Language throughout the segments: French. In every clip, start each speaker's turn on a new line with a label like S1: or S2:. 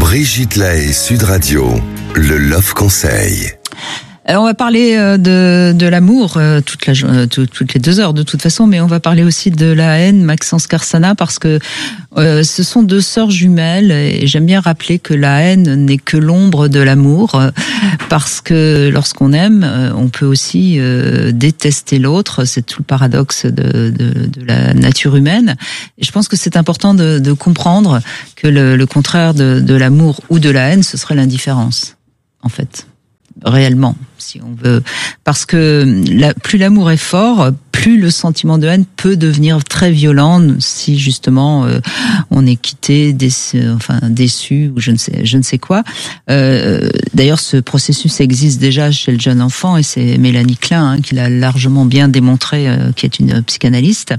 S1: Brigitte Lahaie, Sud Radio, le Love Conseil.
S2: On va parler de l'amour toutes les 2 heures de toute façon, mais on va parler aussi de la haine, Maxence Carsana, parce que ce sont 2 sœurs jumelles et j'aime bien rappeler que la haine n'est que l'ombre de l'amour, parce que lorsqu'on aime, on peut aussi détester l'autre. C'est tout le paradoxe de la nature humaine. Et je pense que c'est important de comprendre que le contraire de l'amour ou de la haine, ce serait l'indifférence, en fait. Réellement, si on veut, parce que plus l'amour est fort, plus le sentiment de haine peut devenir très violent si justement on est quitté, déçu ou je ne sais quoi. D'ailleurs, ce processus existe déjà chez le jeune enfant et c'est Mélanie Klein qui l'a largement bien démontré, qui est une psychanalyste.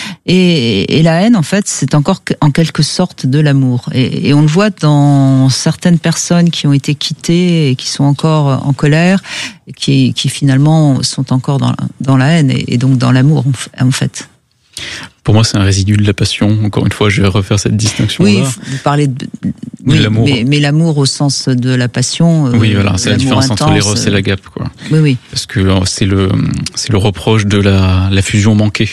S2: Et la haine, en fait, c'est encore en quelque sorte de l'amour. Et on le voit dans certaines personnes qui ont été quittées et qui sont encore en colère, qui finalement sont encore dans la haine et donc dans l'amour en fait.
S3: Pour moi, c'est un résidu de la passion. Encore une fois, je vais refaire cette distinction-là.
S2: Oui, vous parlez de
S3: l'amour.
S2: Mais l'amour au sens de la passion.
S3: Oui, voilà, c'est la différence intense, entre l'éros et l'agape, quoi.
S2: Oui.
S3: Parce que c'est le reproche de la fusion manquée.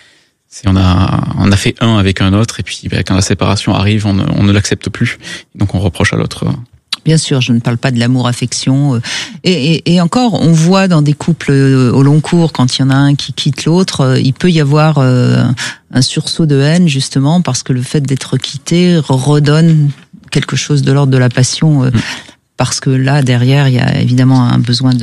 S3: On a fait un avec un autre et puis quand la séparation arrive, on ne l'accepte plus. Donc on reproche à l'autre.
S2: Bien sûr, je ne parle pas de l'amour-affection. Et encore, on voit dans des couples au long cours, quand il y en a un qui quitte l'autre, il peut y avoir un sursaut de haine, justement, parce que le fait d'être quitté redonne quelque chose de l'ordre de la passion. Parce que là, derrière, il y a évidemment un besoin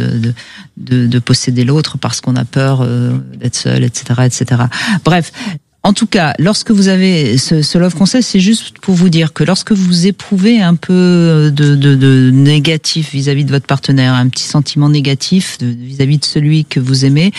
S2: de posséder l'autre, parce qu'on a peur d'être seul, etc., etc. Bref. En tout cas, lorsque vous avez ce Love Conseil, c'est juste pour vous dire que lorsque vous éprouvez un peu de négatif vis-à-vis de votre partenaire, un petit sentiment négatif vis-à-vis de celui que vous aimez,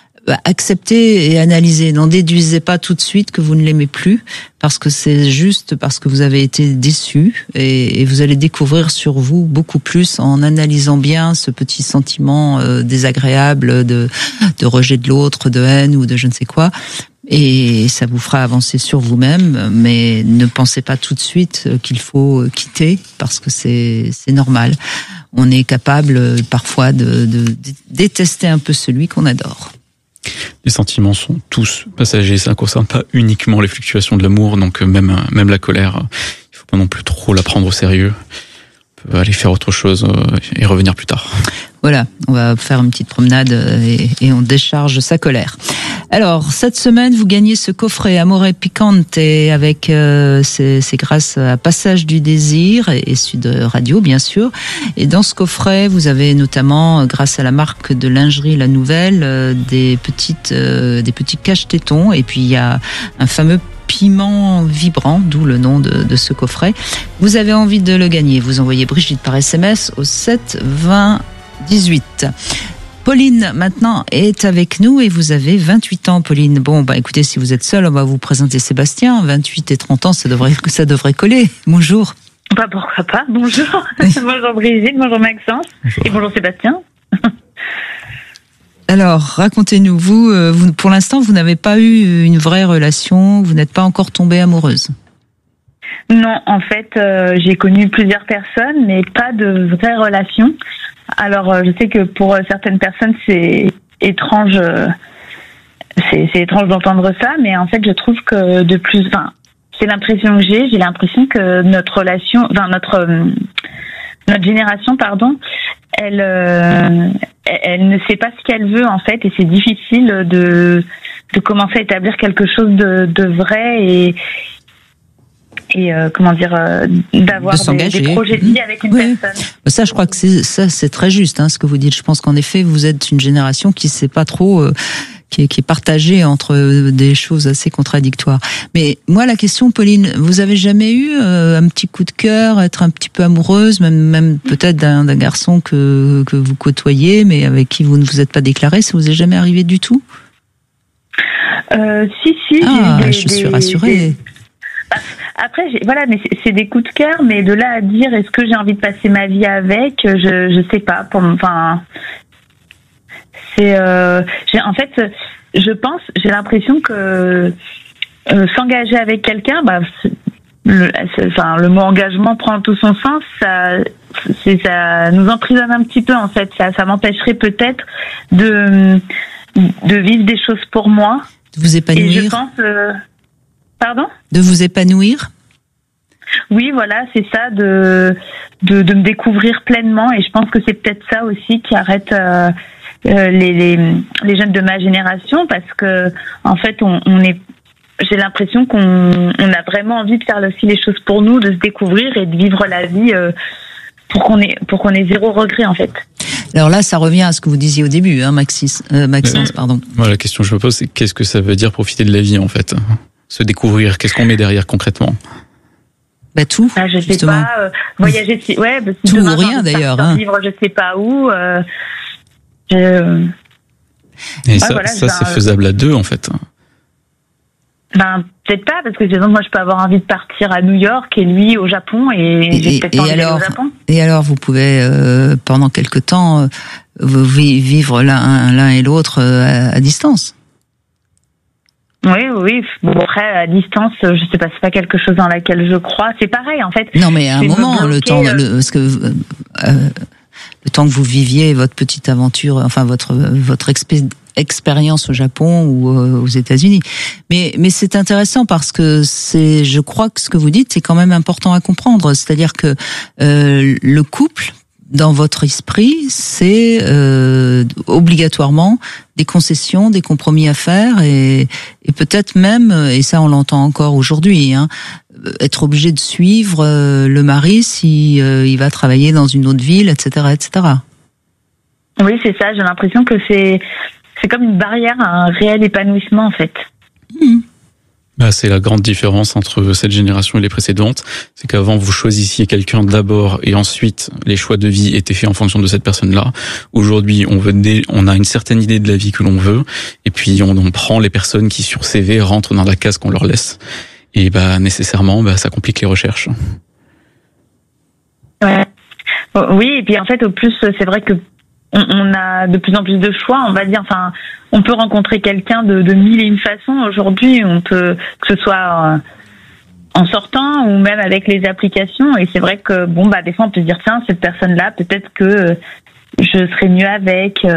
S2: acceptez et analysez. N'en déduisez pas tout de suite que vous ne l'aimez plus, parce que c'est juste parce que vous avez été déçu et vous allez découvrir sur vous beaucoup plus en analysant bien ce petit sentiment désagréable de rejet de l'autre, de haine ou de je ne sais quoi. Et ça vous fera avancer sur vous-même, mais ne pensez pas tout de suite qu'il faut quitter, parce que c'est normal. On est capable parfois de détester un peu celui qu'on adore.
S3: Les sentiments sont tous passagers, ça ne concerne pas uniquement les fluctuations de l'amour, donc même la colère, il faut pas non plus trop la prendre au sérieux. On peut aller faire autre chose et revenir plus tard.
S2: Voilà, on va faire une petite promenade et on décharge sa colère. Alors, cette semaine, vous gagnez ce coffret Amore Picante avec, c'est grâce à Passage du Désir et Sud Radio, bien sûr. Et dans ce coffret, vous avez notamment, grâce à la marque de lingerie La Nouvelle, des petits cache-tétons. Et puis, il y a un fameux piment vibrant, d'où le nom de ce coffret. Vous avez envie de le gagner. Vous envoyez Brigitte par SMS au 7 20 18. Pauline, maintenant, est avec nous et vous avez 28 ans, Pauline. Bon, écoutez, si vous êtes seule, on va vous présenter Sébastien. 28 et 30 ans, ça devrait coller. Bonjour.
S4: Pourquoi pas. Bonjour. Bonjour Brigitte, bonjour Maxence. Bonjour. Et bonjour Sébastien.
S2: Alors, racontez-nous, vous, pour l'instant, vous n'avez pas eu une vraie relation, vous n'êtes pas encore tombée amoureuse?
S4: Non, en fait, j'ai connu plusieurs personnes, mais pas de vraie relation. Alors, je sais que pour certaines personnes, c'est étrange, c'est étrange d'entendre ça, mais en fait, je trouve que c'est l'impression que j'ai l'impression que notre relation, notre génération, elle ne sait pas ce qu'elle veut, en fait, et c'est difficile de commencer à établir quelque chose de vrai et d'avoir des projets de vie avec une personne.
S2: Ça, je crois que c'est très juste, ce que vous dites. Je pense qu'en effet, vous êtes une génération qui sait pas trop, qui est partagée entre des choses assez contradictoires. Mais moi, la question, Pauline, vous avez jamais eu un petit coup de cœur, être un petit peu amoureuse, même peut-être d'un garçon que vous côtoyez, mais avec qui vous ne vous êtes pas déclaré? Ça vous est jamais arrivé du tout?
S4: Si.
S2: Je suis rassurée.
S4: Après, mais c'est des coups de cœur, mais de là à dire est-ce que j'ai envie de passer ma vie avec, je sais pas. En fait, j'ai l'impression que s'engager avec quelqu'un, le mot engagement prend tout son sens. Ça nous emprisonne un petit peu en fait. Ça m'empêcherait peut-être de vivre des choses pour moi.
S2: De vous épanouir.
S4: Et je pense, pardon ? De
S2: vous épanouir.
S4: Oui, voilà, c'est ça, de me découvrir pleinement. Et je pense que c'est peut-être ça aussi qui arrête les jeunes de ma génération, parce que en fait, j'ai l'impression qu'on a vraiment envie de faire aussi les choses pour nous, de se découvrir et de vivre la vie pour qu'on ait zéro regret en fait.
S2: Alors là, ça revient à ce que vous disiez au début, hein, Maxence, pardon.
S3: Moi, la question que je me pose, c'est qu'est-ce que ça veut dire profiter de la vie en fait ? Se découvrir, qu'est-ce qu'on met derrière concrètement ?
S2: Tout.
S4: Je sais
S2: justement.
S4: pas. Voyager, tout
S2: ou rien d'ailleurs. Hein.
S4: Vivre, je sais pas où.
S3: Et ça, c'est faisable à deux en fait.
S4: Peut-être pas, parce que par exemple, moi je peux avoir envie de partir à New York et lui au Japon, et j'ai peut-être pas envie d'aller au Japon.
S2: Et alors vous pouvez pendant quelque temps vivre l'un et l'autre à distance.
S4: Oui. Bon, après, à distance, je sais pas, c'est pas quelque chose dans laquelle je crois. C'est pareil, en fait.
S2: Non, mais à un moment, parce que le temps que vous viviez votre petite aventure, enfin votre expérience au Japon ou aux États-Unis. Mais c'est intéressant parce que je crois que ce que vous dites, c'est quand même important à comprendre. C'est-à-dire que le couple, dans votre esprit, c'est obligatoirement des concessions, des compromis à faire et peut-être même, et ça on l'entend encore aujourd'hui, hein, être obligé de suivre le mari si il va travailler dans une autre ville, etc., etc.
S4: Oui, c'est ça. J'ai l'impression que c'est comme une barrière à un réel épanouissement en fait.
S3: C'est la grande différence entre cette génération et les précédentes. C'est qu'avant, vous choisissiez quelqu'un d'abord et ensuite, les choix de vie étaient faits en fonction de cette personne-là. Aujourd'hui, on a une certaine idée de la vie que l'on veut et puis on prend les personnes qui, sur CV, rentrent dans la case qu'on leur laisse. Et nécessairement, ça complique les recherches.
S4: Ouais. Oui, et puis en fait, au plus, c'est vrai que on a de plus en plus de choix, on va dire. Enfin, on peut rencontrer quelqu'un de mille et une façons. Aujourd'hui, on peut, que ce soit en sortant ou même avec les applications. Et c'est vrai que des fois, on peut se dire tiens, cette personne-là, peut-être que je serais mieux avec.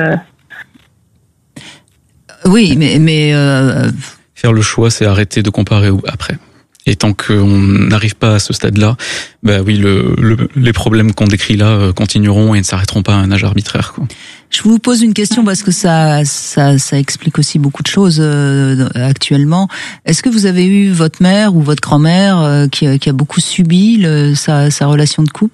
S2: Oui, mais
S3: faire le choix, c'est arrêter de comparer après. Et tant qu'on n'arrive pas à ce stade-là, les problèmes qu'on décrit là continueront et ne s'arrêteront pas à un âge arbitraire, quoi.
S2: Je vous pose une question parce que ça explique aussi beaucoup de choses actuellement. Est-ce que vous avez eu votre mère ou votre grand-mère qui a beaucoup subi sa relation de couple ?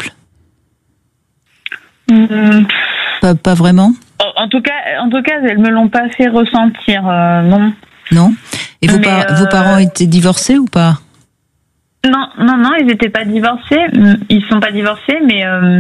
S2: Pas vraiment ?
S4: En tout cas, elles me l'ont pas fait ressentir, non.
S2: Non. Et vos parents étaient divorcés ou pas ?
S4: Non, ils étaient pas divorcés. Ils sont pas divorcés, mais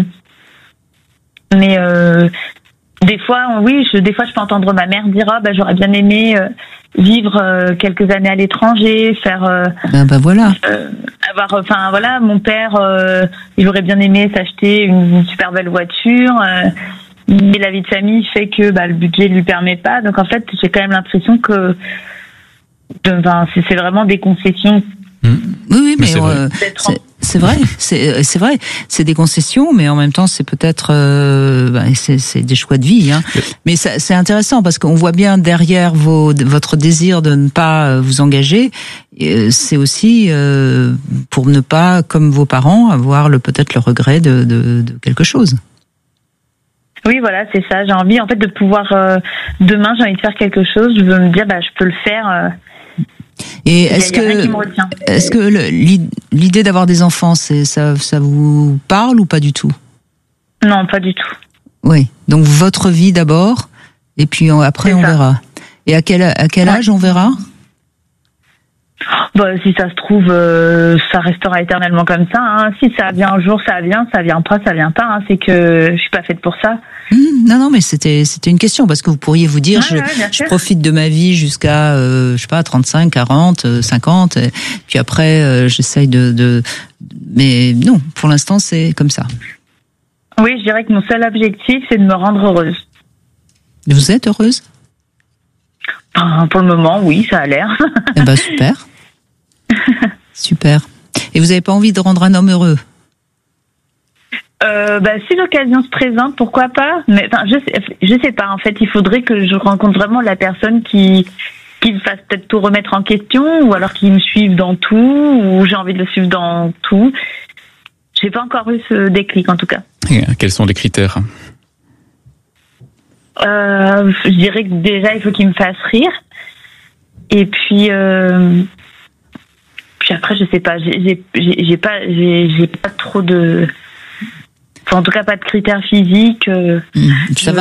S4: des fois, des fois, je peux entendre ma mère dire j'aurais bien aimé vivre quelques années à l'étranger, faire.
S2: Voilà.
S4: Mon père, il aurait bien aimé s'acheter une super belle voiture. Mais la vie de famille fait que le budget lui permet pas. Donc en fait, j'ai quand même l'impression que c'est vraiment des concessions.
S2: Oui, mais c'est vrai, c'est des concessions, mais en même temps, c'est peut-être c'est des choix de vie. Hein. Mais c'est intéressant parce qu'on voit bien derrière votre désir de ne pas vous engager, c'est aussi pour ne pas, comme vos parents, avoir peut-être le regret de quelque chose.
S4: Oui, voilà, c'est ça. J'ai envie, en fait, de pouvoir demain, j'ai envie de faire quelque chose. Je veux me dire, je peux le faire.
S2: Et est-ce que l'idée d'avoir des enfants, ça vous parle ou pas du tout ?
S4: Non, pas du tout.
S2: Oui. Donc votre vie d'abord, et puis après on verra. Et à quel âge on verra ?
S4: Si ça se trouve, ça restera éternellement comme ça. Hein. Si ça vient un jour, ça vient pas, ça vient pas. Hein. C'est que je suis pas faite pour ça.
S2: Non, mais c'était une question parce que vous pourriez vous dire, je profite de ma vie jusqu'à, 35, 40, 50, et puis après, j'essaye mais non, pour l'instant, c'est comme ça.
S4: Oui, je dirais que mon seul objectif, c'est de me rendre heureuse.
S2: Vous êtes heureuse ? Pour
S4: le moment, oui, ça a l'air.
S2: Super. Super. Et vous n'avez pas envie de rendre un homme heureux?
S4: Si l'occasion se présente, pourquoi pas. Mais enfin, je sais pas. En fait, il faudrait que je rencontre vraiment la personne qui me fasse peut-être tout remettre en question, ou alors qui me suive dans tout, ou j'ai envie de le suivre dans tout. J'ai pas encore eu ce déclic, en tout cas.
S3: Et quels sont les critères?
S4: Je dirais que déjà, il faut qu'il me fasse rire. Et puis après, je sais pas. J'ai pas trop de. Enfin, en tout cas, pas de critères physiques.
S2: Ça va.